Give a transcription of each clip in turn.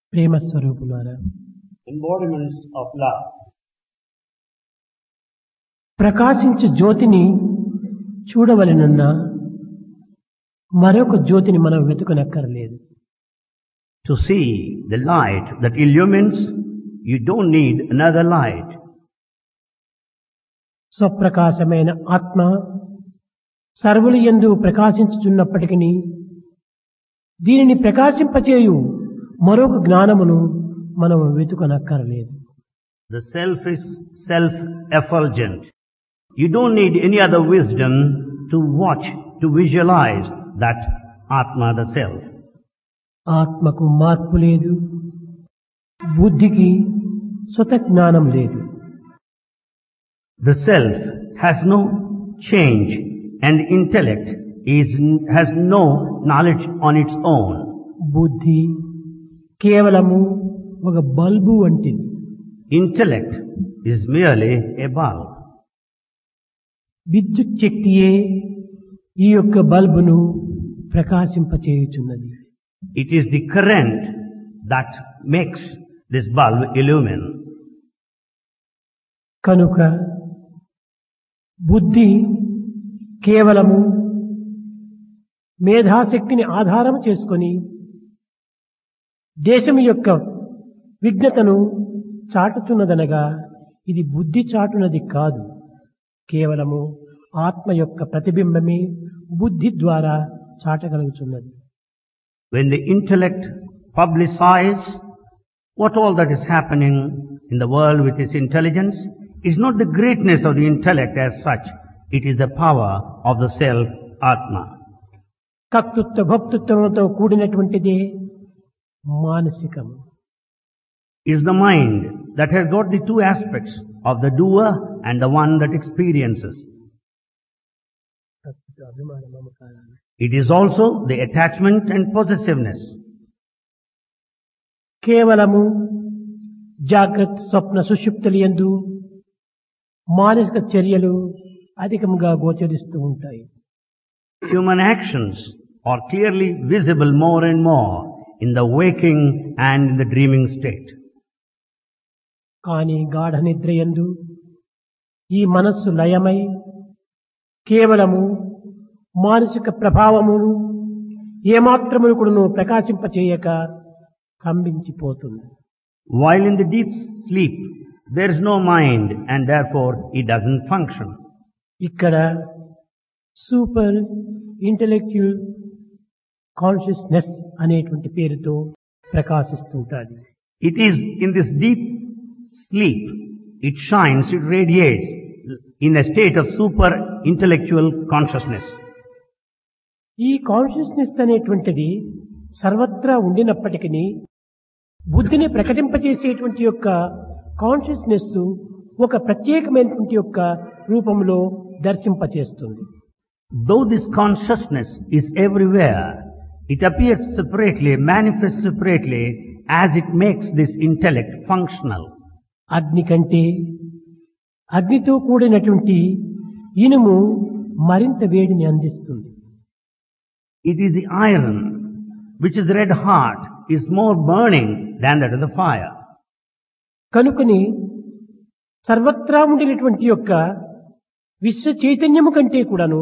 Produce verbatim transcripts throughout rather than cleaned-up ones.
ప్రేమ స్వరూపులారా, embodiments of love. ప్రకాశించు జ్యోతిని చూడవలెనన్నా మరొక జ్యోతిని మనం వెతుకనక్కర్లేదు. To see the light that illumines, you don't need another light. స్వప్రకాశమైన ఆత్మ సర్వుల యందు ప్రకాశించుచున్నప్పటికీ దీనిని ప్రకాశింపచేయు మరొక జ్ఞానమును మనం వెతుకనక్కర్లేదు. The self is self-effulgent. You don't need any other wisdom to watch, to visualize that Atma, the self. ఆత్మకు మార్పు లేదు, బుద్ధికి స్వత జ్ఞానం లేదు. The self has no change and intellect is, has no knowledge on its own. బుద్ధి కేవలము ఒక bulb వంటిది. Intellect is merely a bulb. విద్యుత్ శక్తియే ఈ యొక్క బల్బును ప్రకాశింపచేయుచున్నది. It is the current that makes this bulb illumine. కనుక బుద్ధి కేవలము మేధాశక్తిని ఆధారం చేసుకొని దేశం యొక్క విజ్ఞతను చాటుతున్నదనగా ఇది బుద్ధి చాటునది కాదు, కేవలము ఆత్మ యొక్క ప్రతిబింబమే బుద్ధి ద్వారా చాటగలుగుతున్నది. When the intellect publicizes what all that is happening in the world with its intelligence, is not the greatness of the intellect as such, it is the power of the self, Atma. కర్తృత్వ భోక్తృత్వంతో కూడినటువంటిదే మానసికము. Is the mind that has got the two aspects of the doer and the one that experiences. అభిమాన మమకారాలు. It is also the attachment and possessiveness. కేవలము జాగ్రత్త స్వప్న సుషుప్తులు యందు మానసిక చర్యలు అధికంగా గోచరిస్తూ ఉంటాయి. Human actions are clearly visible more and more in the waking and in the dreaming state. కానీ గాఢ నిద్ర యందు ఈ మనస్సు లయమై కేవలము మానసిక ప్రభావమును ఏమాత్రమును కూడాను ప్రకాశింపచేయక కంపించిపోతుంది. While in the deep sleep, there is no mind and therefore it doesn't function. ఇక్కడ సూపర్ ఇంటెలెక్చువల్ కాన్షియస్నెస్ అనేటువంటి పేరుతో ప్రకాశిస్తుంటుంది. It is in this deep sleep, it shines, it radiates in a state of super intellectual consciousness. ఈ consciousness అనేటువంటిది సర్వత్రా ఉండినప్పటికీ బుద్ధిని ప్రకటింపచేసేటువంటి యొక్క consciousness ఒక ప్రత్యేకమైనటువంటి యొక్క రూపంలో దర్శింపచేస్తుంది. Though this consciousness is everywhere, it appears separately, manifests separately as it makes this intellect functional. అగ్ని కంటే అగ్నితో కూడినటువంటి ఇనుము మరింత వేడిని అందిస్తుంది. It is the iron which is red hot is more burning than that of the fire. కనుకని సర్వత్రా ఉండినటువంటి యొక్క విశ్వ చైతన్యము కంటే కూడాను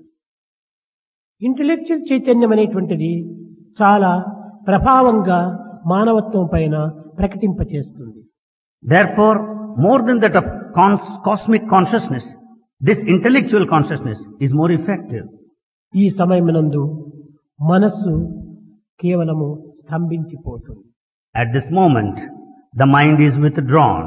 ఇంటెలెక్చువల్ చైతన్యం అనేటువంటిది చాలా ప్రభావంగా మానవత్వం పైన ప్రకటింపచేస్తుంది. Therefore, more than that of cons- cosmic consciousness, this intellectual consciousness is more effective. ఈ సమయమునందు మనస్సు కేవలము స్తంభించిపోతుంది. At this moment, the mind is withdrawn.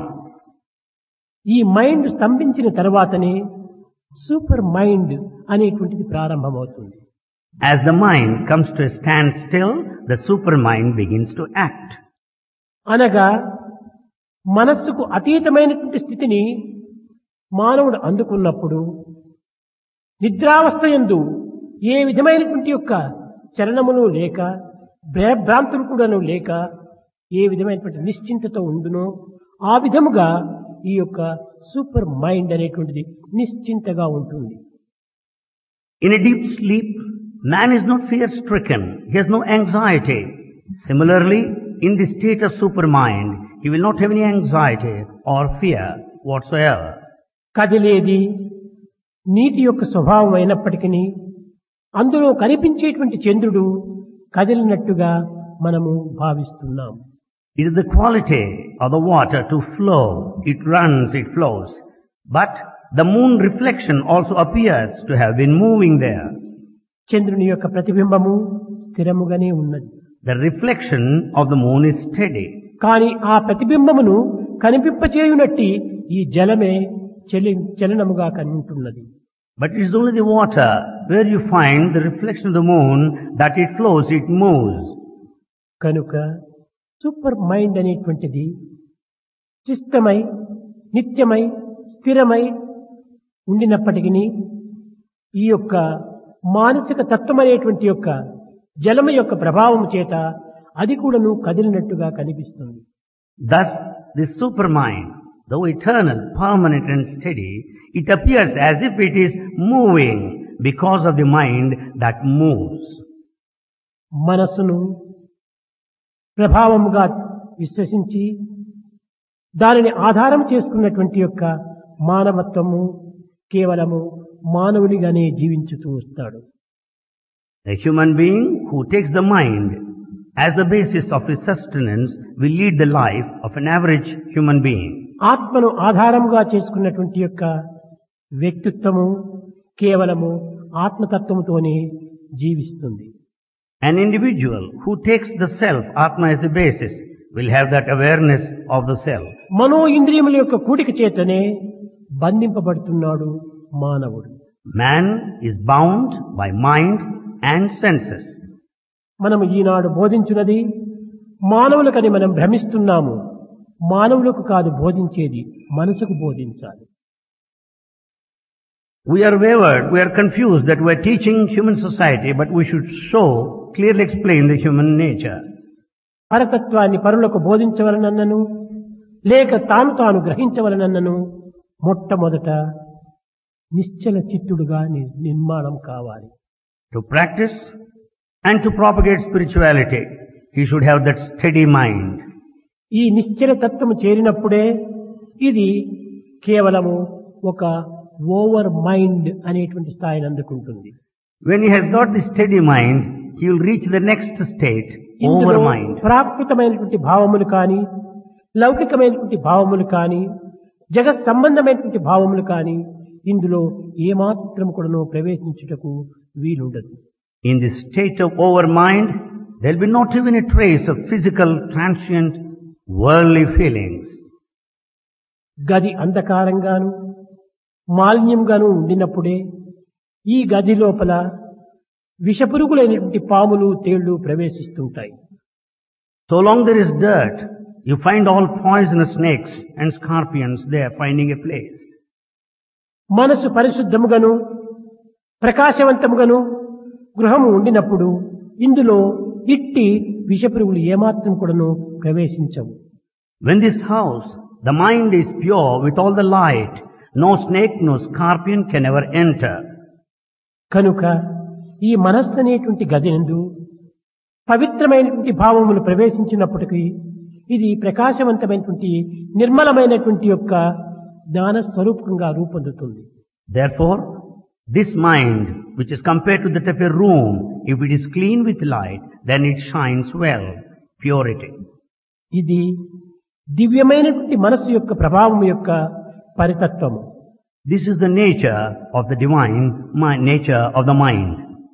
ఈ మైండ్ స్తంభించిన తర్వాతనే సూపర్ మైండ్ అనేటువంటిది ప్రారంభమవుతుంది. As the mind comes to a standstill, the supermind begins to act. అనగా మనస్సుకు అతీతమైనటువంటి స్థితిని మానవుడు అందుకున్నప్పుడు నిద్రావస్థ యందు ఏ విధమైనటువంటి యొక్క చలనములు లేక భ్రాంతులు కూడాను లేక ఏ విధమైనటువంటి నిశ్చింతతో ఉండునో ఆ విధముగా ఈ యొక్క సూపర్ మైండ్ అనేటువంటిది నిశ్చింతగా ఉంటుంది. In a deep sleep, man is not fear-stricken. He has no anxiety. Similarly, in the state of supermind, he will not have any anxiety or fear whatsoever. కదిలేది నీటి యొక్క స్వభావం అయినప్పటికీ అందులో కనిపించేటువంటి చంద్రుడు కదిలినట్టుగా మనము భావిస్తున్నాం. It is the quality of the water to flow. It runs, it flows. But the moon reflection also appears to have been moving there. చంద్రుని యొక్క ప్రతిబింబము స్థిరముగానే ఉన్నది. The reflection of the moon is steady. కానీ ఆ ప్రతిబింబమును కనిపింపచేయునట్టి ఈ జలమే చలి చలనముగా కనిపిస్తున్నది. But it is only the water where you find the reflection of the moon that it flows, it moves. కనుక super mind అనేటువంటిది చిత్తమై నిత్యమై స్థిరమై ఉండినప్పటికీ ఈ యొక్క మానసిక తత్వం అనేటువంటి యొక్క జలము యొక్క ప్రభావం చేత అది కూడాను కదిలినట్టుగా కనిపిస్తుంది. Thus, this supermind, though eternal, permanent and steady, it appears as if it is moving because of the mind that moves. మనసును ప్రభావముగా విశ్వసించి దానిని ఆధారం చేసుకున్నటువంటి యొక్క మానవత్వము కేవలము మానవునిగానే జీవించుతూ వస్తాడు. A human being who takes the mind as the basis of his sustenance will lead the life of an average human being. ఆత్మను ఆధారముగా చేసుకున్నటువంటి యొక్క వ్యక్తిత్వము కేవలము ఆత్మతత్వముతోనే జీవిస్తుంది. An individual who takes the self, Atma, as the basis will have that awareness of the self. మనో ఇంద్రియముల యొక్క కూడిక చేతనే బంధింపబడుతున్నాడు మానవుడు. Man is bound by mind and senses. మనము ఈనాడు బోధించున్నది మానవులకని మనం భ్రమిస్తున్నాము. మానవులకు కాదు బోధించేది, మనసుకు బోధించాలి. We are wavered, we are confused that we are teaching human society, but we should show, clearly explain the human nature. పరతత్వాన్ని పరులకు బోధించవలనన్నను లేక తాను తాను గ్రహించవలనన్నను మొట్టమొదట నిశ్చల చిత్తుడుగా ని- నిర్మాణం కావాలి. To practice and to propagate spirituality, he should have that steady mind. ఈ నిశ్చల తత్వము చేరినప్పుడే ఇది కేవలము ఒక ఓవర్ మైండ్ అనేటువంటి స్థాయిని అందుకుంటుంది. When he has got the steady mind, he will reach the next state, ఇందులో over mind. ప్రాకృతమైనటువంటి భావములు కానీ లౌకికమైనటువంటి భావములు కానీ జగత్ సంబంధమైనటువంటి భావములు కానీ ఇందులో ఏమాత్రం కూడాను ప్రవేశించుటకు వీలుండదు. In the state of over mind, there will be not even a trace of physical, transient, worldly feelings. గది అంధకారంగాను మాలిన్యంగాను ఉండినప్పుడే ఈ గది లోపల విషపురుగులైనటువంటి పాములు తేళ్లు ప్రవేశిస్తుంటాయి. So long there is dirt, you find all poisonous snakes and scorpions there finding a place. మనసు పరిశుద్ధముగాను ప్రకాశవంతముగాను గృహము ఉండినప్పుడు ఇందులో ఇట్టి విషపురుగులు ఏమాత్రం కూడాను ప్రవేశించవు. When this house, the mind is pure with all the light, no snake, no scorpion can ever enter. కనుక ఈ మనస్సు అనేటువంటి గదినందు పవిత్రమైనటువంటి భావములు ప్రవేశించినప్పటికీ ఇది ప్రకాశవంతమైనటువంటి నిర్మలమైనటువంటి యొక్క జ్ఞాన స్వరూపంగా రూపొందుతుంది. Therefore, this mind, which is compared to that of a room, if it is clean with light, then it shines well, purity. ఇది దివ్యమైనటువంటి మనస్సు యొక్క ప్రభావం యొక్క పరితత్వము. This is the nature of the divine mi- nature of the mind.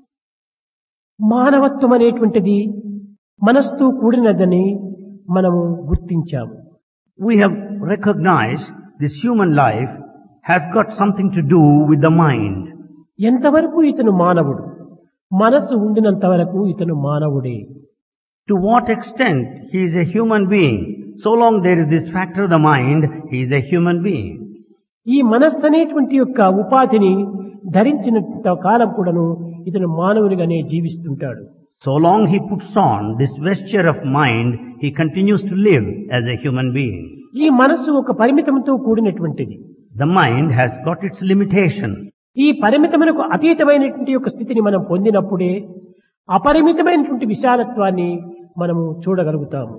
మానవత్వం అనేటువంటిది మనస్సుతో కూడినదని మనము గుర్తించాము. We have recognized this human life has got something to do with the mind. ఎంతవరకు ఇతను మానవుడు, మనస్సు ఉండినంత వరకు ఇతను మానవుడే. To what extent he is a human being? So long there is this factor of the mind, he is a human being. ఈ మనస్సు అనేటువంటి యొక్క ఉపాధిని ధరించినంత కాలం కూడాను ఇతను మానవునిగానే జీవిస్తుంటాడు. So long he puts on this vesture of mind, he continues to live as a human being. ఈ మనస్సు ఒక పరిమితంతో కూడినటువంటిది. The mind has got its limitation. ఈ పరిమితములకు అతీతమైనటువంటి యొక్క స్థితిని మనం పొందినప్పుడే అపరిమితమైనటువంటి విశాలత్వాన్ని మనము చూడగలుగుతాము.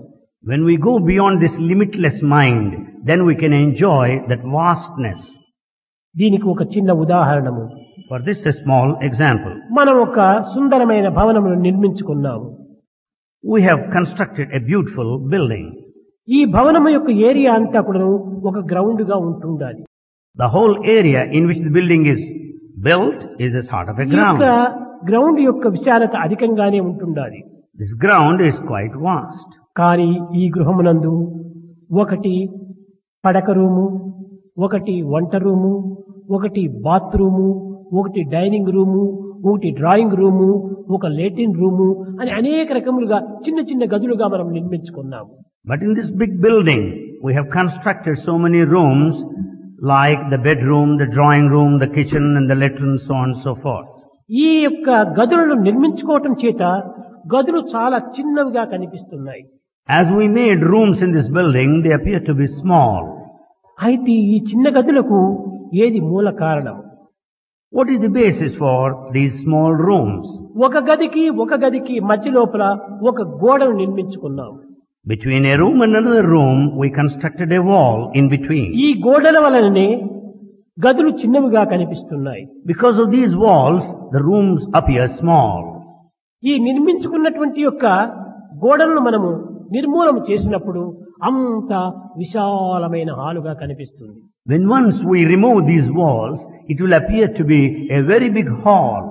When we go beyond this limitless mind, then we can enjoy that vastness. దీనికి ఒక చిన్న ఉదాహరణము. For this, a small example. మనం ఒక సుందరమైన భవనమును నిర్మించుకున్నాము. We have constructed a beautiful building. ఈ భవనము యొక్క ఏరియా అంతా కూడా ఒక గ్రౌండ్ గా ఉంటుండాలి. The whole area in which the building is built is a sort of a ఈ యొక్క ground. గ్రౌండ్ యొక్క విశాలత అధికంగానే ఉంటుండాలి. This ground is quite vast. కానీ ఈ గృహమునందు ఒకటి పడక రూము, ఒకటి వంట రూము, ఒకటి బాత్రూము, ఒకటి డైనింగ్ రూము, ఒకటి డ్రాయింగ్ రూము, ఒక లేటిన్ రూము అని అనేక రకములుగా చిన్న చిన్న గదులుగా మనం నిర్మించుకున్నాము. But in this big building, we have constructed so many rooms like the bedroom, the drawing room, the kitchen and the latrine, so on and so forth. ఈ యొక్క గదులను నిర్మించుకోవటం చేత గదులు చాలా చిన్నవిగా కనిపిస్తున్నాయి. As we made rooms in this building, they appear to be small. అయితే ఈ చిన్న గదులకు ఏది మూల కారణం? What is the basis for these small rooms? ఒక గదికి ఒక గదికి మధ్య లోపల ఒక గోడను నిర్మించుకున్నాము. Between a room and another room, we constructed a wall in between. ఈ గోడల వలననే గదులు చిన్నవిగా కనిపిస్తున్నాయి. Because of these walls, the rooms appear small. ఈ నిర్మించుకున్నటువంటి యొక్క గోడలను మనము నిర్మూలన చేసినప్పుడు అంత విశాలమైన హాలుగా కనిపిస్తుంది. When once we remove these walls, it will appear to be a very big hall.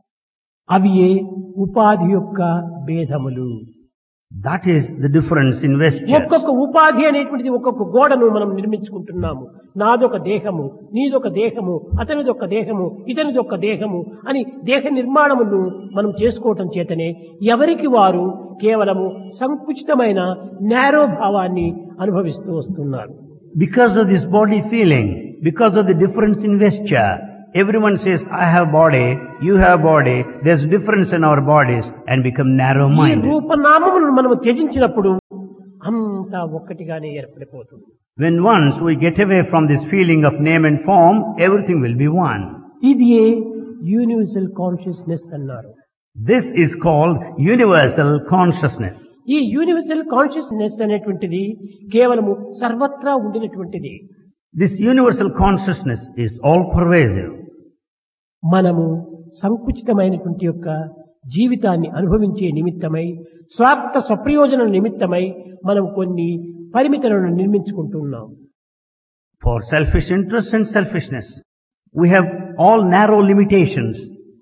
అవి ఏ ఉపాధి యొక్క భేదములు. That is the difference in vestures. ఒక్కొక్క ఉపాధి అనేటువంటిది ఒక్కొక్క గోడను మనం నిర్మించుకుంటున్నాము. నాదొక దేహము, నీదొక దేహము, అతనిదొక దేహము, ఇతనిదొక దేహము అని దేహ నిర్మాణమును మనం చేసుకోవటం చేతనే ఎవరికి వారు కేవలము సంకుచితమైన నేరో భావాన్ని అనుభవిస్తూ వస్తున్నారు. Because of this body feeling, because of the difference in vesture, everyone says, I have body, you have body, there's difference in our bodies and become ఈ narrow-minded. రూపనామములను మనము త్యజించినప్పుడు అంతా ఒక్కటిగానే ఏర్పడిపోతుంది. When once we get away from this feeling of name and form, everything will be one. ఇది universal consciousness అన్నారు. This is called universal consciousness. ఈ universal consciousness అనేటువంటిది కేవలము సర్వత్రా ఉండినటువంటిది. This universal consciousness is all pervasive. మనము సంకుచితమైనటువంటి యొక్క జీవితాన్ని అనుభవించే నిమిత్తమై స్వార్థ స్వప్రయోజనం నిమిత్తమై మనం కొన్ని పరిమితులను నిర్మించుకుంటున్నాం. For selfish interest and selfishness, we have all narrow limitations.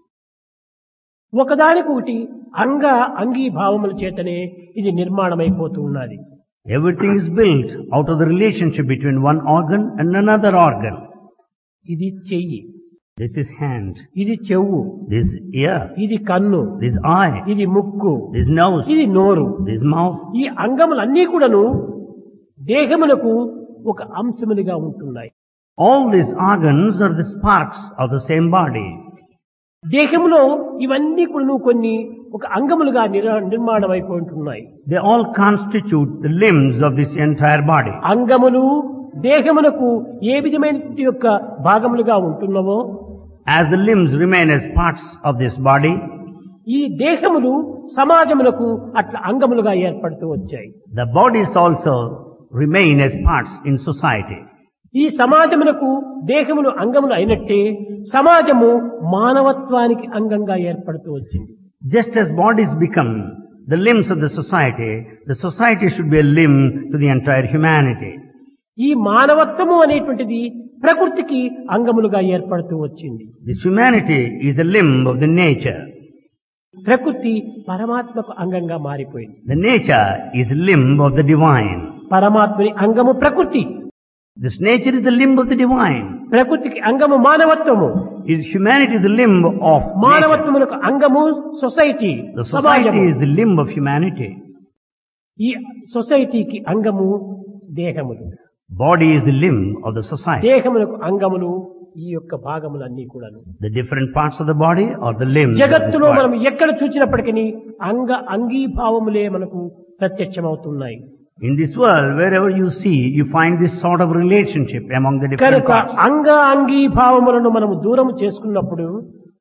ఒకదానికొకటి అంగ అంగీభావముల చేతనే ఇది నిర్మాణమైపోతూ ఉన్నది. Everything is built out of the relationship between one organ and another organ. ఇది చెయ్యి, This is hand, ఇది చెవు, this is ear, ఇది కన్ను, this is eye, ఇది ముక్కు, this is nose, ఇది నోరు. this is mouth. ఈ అంగములన్నీ కూడాను దేహమునకు ఒక అంశములుగా ఉంటున్నాయి. All these organs are the sparks of the same body. దేహంలో ఇవన్నీ కూడా కొన్ని ఒక అంగములుగా నిర్మాణం అయిపోతున్నాయి. They all constitute the limbs of this entire body. అంగములు దేహమునకు ఏ విధమైన యొక్క భాగములుగా ఉంటున్నవో, As the limbs remain as parts of this body, ఈ దేహములు సమాజములకు అట్లా అంగములుగా ఏర్పడుతూ వచ్చాయి. the bodies also remain as parts in society. ఈ సమాజమునకు దేహములు అంగములు అయినట్టే సమాజము మానవత్వానికి అంగంగా ఏర్పడుతూ వచ్చింది. Just as bodies become the limbs of the society, the society should be a limb to the entire humanity. ఈ మానవత్వము అనేటువంటిది ప్రకృతికి అంగములుగా ఏర్పడుతూ వచ్చింది. This humanity is a limb of the nature. ప్రకృతి పరమాత్మకు అంగంగా మారిపోయింది. The nature is a limb of the divine. పరమాత్మని అంగము ప్రకృతి, This nature is the limb of the divine. ప్రకృతికి అంగము మానవత్వము, Is humanity is the limb of nature. మానవత్వములకు అంగము society, The సమాజము. society is the limb of humanity. ఈ సొసైటీకి అంగము దేహములు, Body is the limb of the society. దేహములకు అంగములు ఈ యొక్క భాగములన్నీ కూడాను. The different parts of the body are the limbs of this జగత్తులో మనం body. ఎక్కడ చూసినప్పటికీ అంగ అంగీభావములే మనకు ప్రత్యక్షమవుతున్నాయి. In this world, wherever you see, you find this sort of relationship among the different కనుక parts. అంగ అంగీభావములను మనము దూరం చేసుకున్నప్పుడు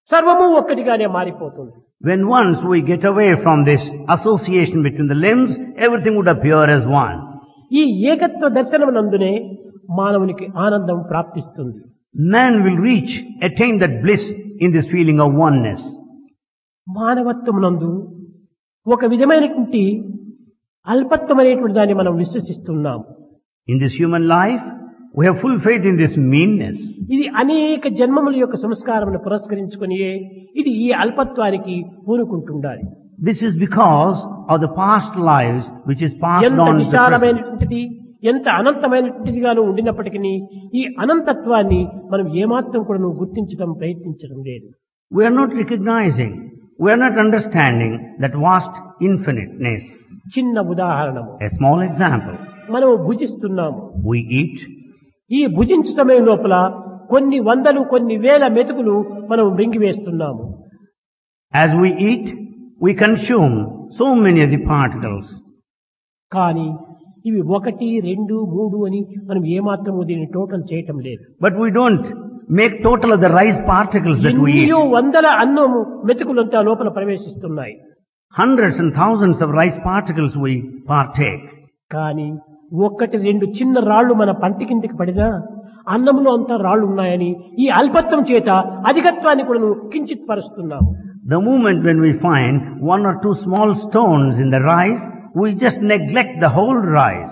సర్వము ఒక్కటిగానే మారిపోతుంది. When once we get away from this association between the limbs, everything would appear as one. ఈ ఏకత్వ దర్శనమునందునే మానవునికి ఆనందం ప్రాప్తిస్తుంది. Man will reach, attain that bliss in this feeling of oneness. మానవత్వమునందు ఒక విధమైనటువంటి అల్పత్వమైనటువంటి దాన్ని మనం విశ్వసిస్తున్నాం. In this human life, we have full faith in this meanness. ఇది అనేక జన్మముల యొక్క సంస్కారమును పురస్కరించుకొని ఇది ఈ అల్పత్వానికి పూనుకుంటుండాలి. This is because of the past lives which is passed ఎంత on to the present. విశాలమైనటువంటిది, ఎంత అనంతమైనటువంటిదిగాను ఉండినప్పటికీ ఈ అనంతత్వాన్ని మనం ఏమాత్రం కూడా గుర్తించడం ప్రయత్నించడం లేదు. We are not recognizing, we are not understanding that vast infiniteness. చిన్న ఉదాహరణము, A small example. మనము భుజిస్తున్నాము. We eat. ఈ భుజించు సమయం లోపల కొన్ని వందలు కొన్ని వేల మెతుకులు మనం మృంగివేస్తున్నాము. As we eat, we consume so many of the particles. కానీ ఇవి ఒకటి రెండు మూడు అని మనం ఏమాత్రము దీన్ని టోటల్ చేయటం లేదు. But we don't make total of the rice particles that we eat. ఎన్నో వందల అన్నము మెతుకులంతా లోపల ప్రవేశిస్తున్నాయి. Hundreds and thousands of rice particles we partake. కానీ ఒక్కటి రెండు చిన్న రాళ్లు మన పంటి కిందికి పడినా అన్నంలో అంతా రాళ్లు ఉన్నాయని ఈ అల్పత్వం చేత అధికత్వాన్ని కూడా కించిత్ పరుస్తున్నాము. The moment when we find one or two small stones in the rice, we just neglect the whole rice.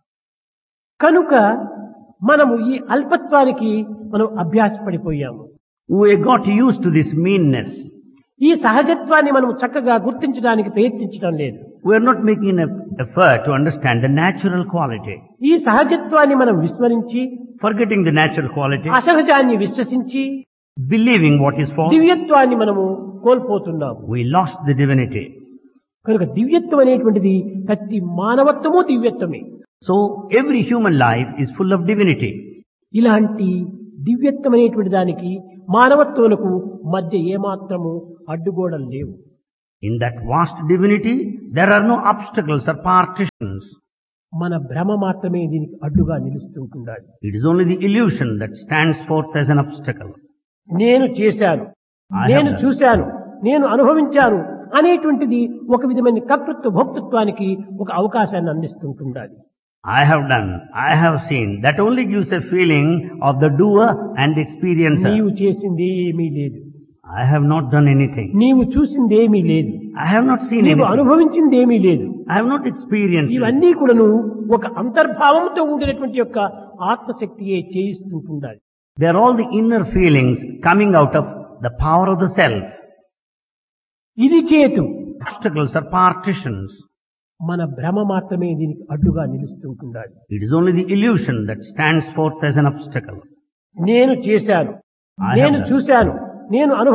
కనుక మనము ఈ అల్పత్వానికి మనం అభ్యాసపడిపోయాము. We got used to this meanness. ఈ సహజత్వాన్ని మనం చక్కగా గుర్తించడానికి ప్రయత్నించడం లేదు. We are not making an effort to understand the natural quality. ఈ సహజత్వాన్ని మనం విస్మరించి Forgetting the natural quality, అసహజాన్ని విశ్వసించి believing what is false, దివ్యత్వాన్ని మనము కోల్పోతున్నాము. we lost the divinity. కనుక దివ్యత్వం అనేటువంటిది ప్రతి మానవత్వము దివ్యత్వమే. So every human life is full of divinity. ఇలాంటి దివ్యత్వం అనేటువంటి దానికి మానవత్వములకు మధ్య ఏమాత్రము అడ్డుగోడలు లేవు. In that vast divinity, there are no obstacles or partitions. మన భ్రమ మాత్రమే దీనికి అడ్డుగా నిలుస్తుంటుండాలి. It is only the illusion that stands forth as an obstacle. నేను చేశాను, I నేను have done. చూశాను, నేను అనుభవించాను అనేటువంటిది ఒక విధమైన కర్తృత్వ భోక్తృత్వానికి ఒక అవకాశాన్ని అందిస్తుంటుండాలి. I have done, I have seen. That only gives a feeling of the doer and the experiencer. నీవు చేసింది ఏమీ లేదు, I have not done anything. నీవు చూసింది ఏమీ లేదు, I have not seen నీవు anything. అనుభవించింది ఏమీ లేదు. I have not experienced it. ఇవన్నీ కూడాను ఒక అంతర్భావంతో ఉండినటువంటి యొక్క ఆత్మశక్తియే చేయిస్తుంటుండాలి. They are all the inner feelings coming out of the power of the self. ఇది చేతు Obstacles are partitions. మన భ్రమ మాత్రమే దీనికి అడ్డుగా నిలుస్తుంటుండాలి. It is only the illusion that stands forth as an obstacle. నేను చేశాను, I have నేను done. చూశాను, నేను అనుభవించాను